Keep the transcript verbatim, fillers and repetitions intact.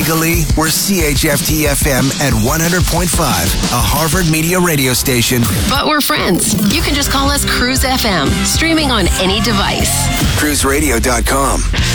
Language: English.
Legally, we're C H F T F M at one hundred point five, a Harvard Media radio station. But we're friends. You can just call us Cruise F M, streaming on any device. cruise radio dot com.